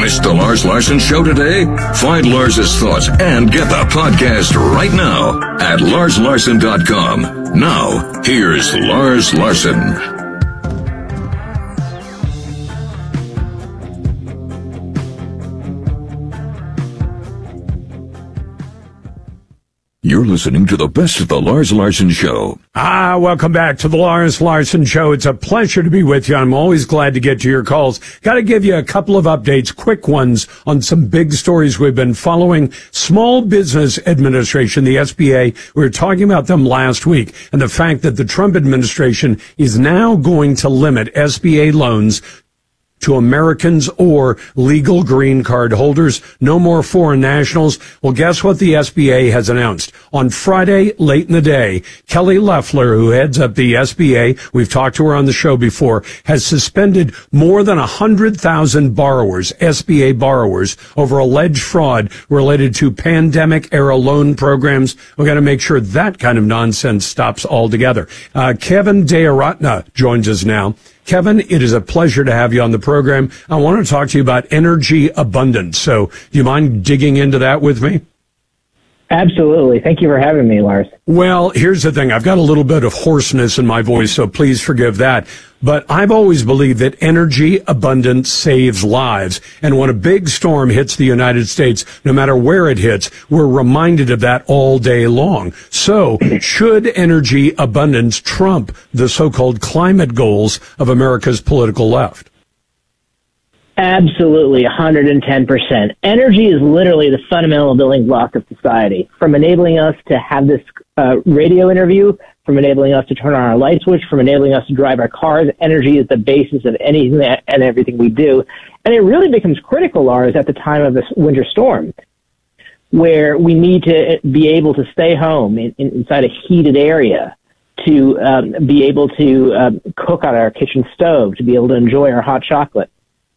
Missed the Lars Larson Show today? Find Lars's thoughts and get the podcast right now at larslarson.com. Now, here's Lars Larson. You're listening to the best of the Lars Larson Show. Welcome back to the Lars Larson Show. It's a pleasure to be with you. I'm always glad to get to your calls. Got to give you a couple of updates, quick ones, on some big stories we've been following. Small Business Administration, the SBA, we were talking about them last week, and the fact that the Trump administration is now going to limit SBA loans to Americans or legal green card holders. No more foreign nationals. Well, guess what the SBA has announced? On Friday, late in the day, Kelly Loeffler, who heads up the SBA, we've talked to her on the show before, has suspended more than 100,000 borrowers, SBA borrowers, over alleged fraud related to pandemic-era loan programs. We've got to make sure that kind of nonsense stops altogether. Kevin Deyaratne joins us now. Kevin, it is a pleasure to have you on the program. I want to talk to you about energy abundance. So do you mind digging into that with me? Absolutely. Thank you for having me, Lars. Well, here's the thing. I've got a little bit of hoarseness in my voice, so please forgive that. But I've always believed that energy abundance saves lives. And when a big storm hits the United States, no matter where it hits, we're reminded of that all day long. So should energy abundance trump the so-called climate goals of America's political left? Absolutely, 110%. Energy is literally the fundamental building block of society, from enabling us to have this radio interview, from enabling us to turn on our light switch, from enabling us to drive our cars. Energy is the basis of anything and everything we do. And it really becomes critical, Lars, at the time of this winter storm, where we need to be able to stay home inside a heated area, to be able to cook on our kitchen stove, to be able to enjoy our hot chocolate.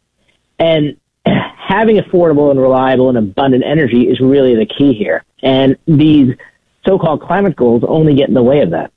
And having affordable and reliable and abundant energy is really the key here. And these so-called climate goals only get in the way of that.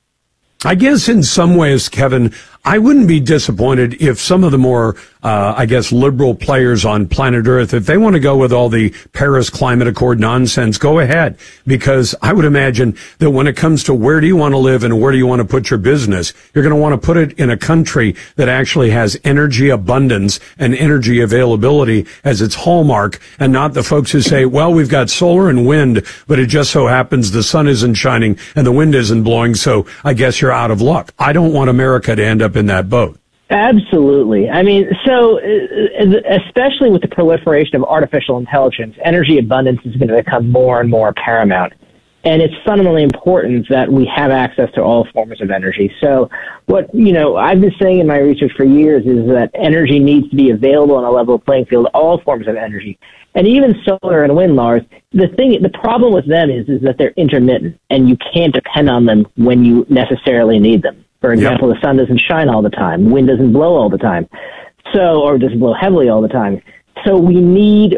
I guess in some ways, Kevin, I wouldn't be disappointed if some of the more, liberal players on planet Earth, if they want to go with all the Paris Climate Accord nonsense, go ahead. Because I would imagine that when it comes to where do you want to live and where do you want to put your business, you're going to want to put it in a country that actually has energy abundance and energy availability as its hallmark, and not the folks who say, well, we've got solar and wind, but it just so happens the sun isn't shining and the wind isn't blowing, so I guess you're out of luck. I don't want America to end up in that boat. Absolutely. I mean, so especially with the proliferation of artificial intelligence, energy abundance is going to become more and more paramount. And it's fundamentally important that we have access to all forms of energy. So what, I've been saying in my research for years is that energy needs to be available on a level playing field, all forms of energy. And even solar and wind, Lars, the problem with them is that they're intermittent and you can't depend on them when you necessarily need them. For example, The sun doesn't shine all the time. Wind doesn't blow all the time. Or doesn't blow heavily all the time. So we need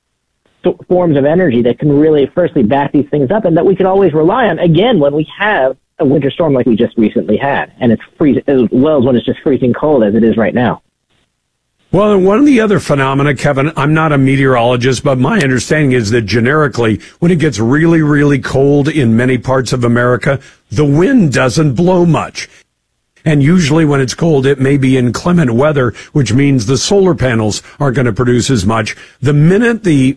forms of energy that can really, firstly, back these things up and that we can always rely on, again, when we have a winter storm like we just recently had. And it's freezing, as well as when it's just freezing cold as it is right now. Well, and one of the other phenomena, Kevin, I'm not a meteorologist, but my understanding is that generically, when it gets really, really cold in many parts of America, the wind doesn't blow much. And usually when it's cold, it may be inclement weather, which means the solar panels aren't going to produce as much. The minute the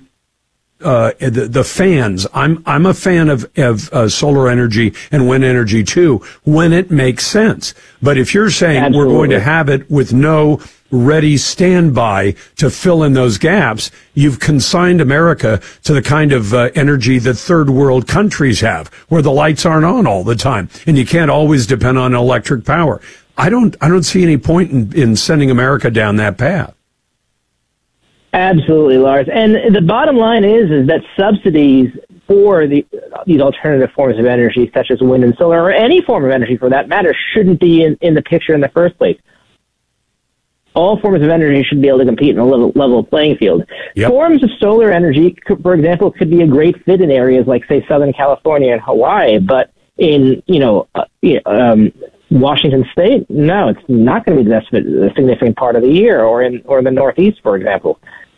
fans, I'm a fan of solar energy and wind energy too, when it makes sense. But if you're saying Absolutely. We're going to have it with no ready standby to fill in those gaps, you've consigned America to the kind of energy that third world countries have, where the lights aren't on all the time, and you can't always depend on electric power. I don't see any point in sending America down that path. Absolutely, Lars. And the bottom line is that subsidies for these alternative forms of energy, such as wind and solar, or any form of energy for that matter, shouldn't be in the picture in the first place. All forms of energy should be able to compete in a level playing field. Yep. Forms of solar energy, for example, could be a great fit in areas like, say, Southern California and Hawaii, but in, Washington State, no, it's not going to be the significant part of the year, or the Northeast, for example.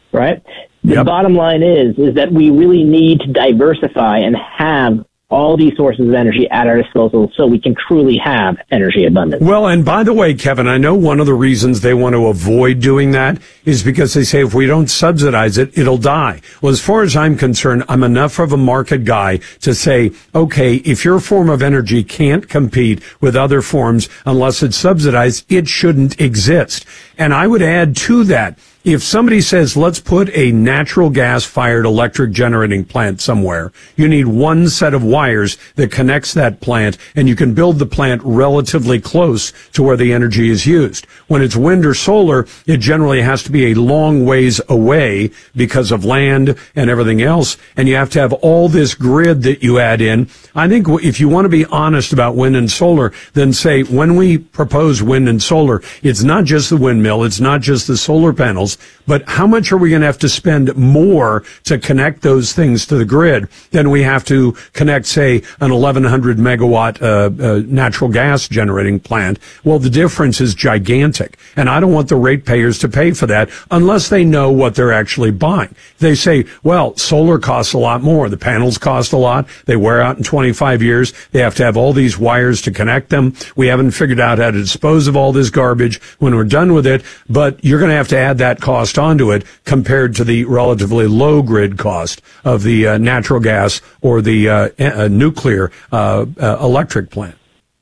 right? The bottom line is that we really need to diversify and have all these sources of energy at our disposal so we can truly have energy abundance. Well, and by the way, Kevin, I know one of the reasons they want to avoid doing that is because they say if we don't subsidize it, it'll die. Well, as far as I'm concerned, I'm enough of a market guy to say, okay, if your form of energy can't compete with other forms unless it's subsidized, it shouldn't exist. And I would add to that, if somebody says, let's put a natural gas-fired electric generating plant somewhere, you need one set of wires that connects that plant, and you can build the plant relatively close to where the energy is used. When it's wind or solar, it generally has to be a long ways away because of land and everything else, and you have to have all this grid that you add in. I think if you want to be honest about wind and solar, then say, when we propose wind and solar, it's not just the windmill, it's not just the solar panels, but how much are we going to have to spend more to connect those things to the grid than we have to connect, say, an 1,100 megawatt natural gas generating plant? Well, the difference is gigantic, and I don't want the ratepayers to pay for that unless they know what they're actually buying. They say, well, solar costs a lot more. The panels cost a lot. They wear out in 25 years. They have to have all these wires to connect them. We haven't figured out how to dispose of all this garbage when we're done with it, but you're going to have to add that cost onto it compared to the relatively low grid cost of the natural gas or the nuclear electric plant.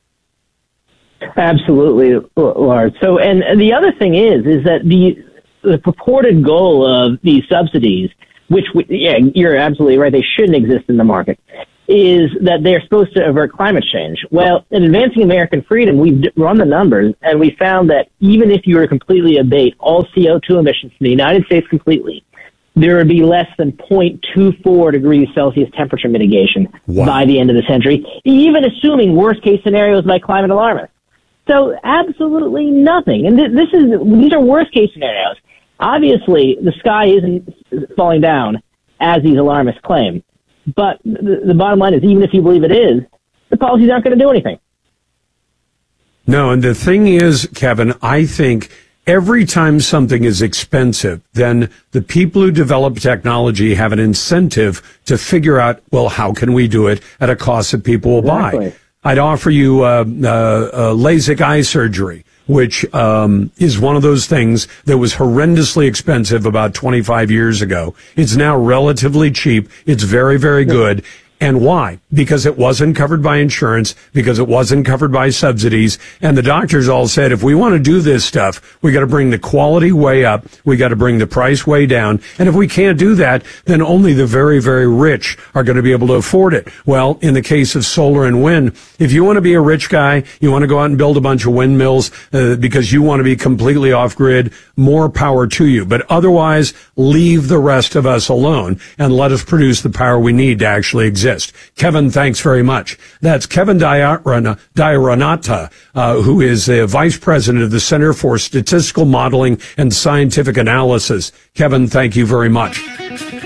Absolutely, Lars. So, and the other thing is that the purported goal of these subsidies, which, you're absolutely right, they shouldn't exist in the market, is that they're supposed to avert climate change. Well, in Advancing American Freedom, we've run the numbers, and we found that even if you were to completely abate all CO2 emissions from the United States completely, there would be less than 0.24 degrees Celsius temperature mitigation by the end of the century, even assuming worst-case scenarios by climate alarmists. So absolutely nothing. And these are worst-case scenarios. Obviously, the sky isn't falling down, as these alarmists claim. But the bottom line is, even if you believe it is, the policies aren't going to do anything. No, and the thing is, Kevin, I think every time something is expensive, then the people who develop technology have an incentive to figure out, well, how can we do it at a cost that people will buy? I'd offer you LASIK eye surgery, which is one of those things that was horrendously expensive about 25 years ago. It's now relatively cheap. It's very, very good. And why? Because it wasn't covered by insurance, because it wasn't covered by subsidies. And the doctors all said, if we want to do this stuff, we got to bring the quality way up. We got to bring the price way down. And if we can't do that, then only the very, very rich are going to be able to afford it. Well, in the case of solar and wind, if you want to be a rich guy, you want to go out and build a bunch of windmills because you want to be completely off grid, more power to you. But otherwise, leave the rest of us alone and let us produce the power we need to actually exist. Kevin, thanks very much. That's Kevin Diaronata, who is the Vice President of the Center for Statistical Modeling and Scientific Analysis. Kevin, thank you very much.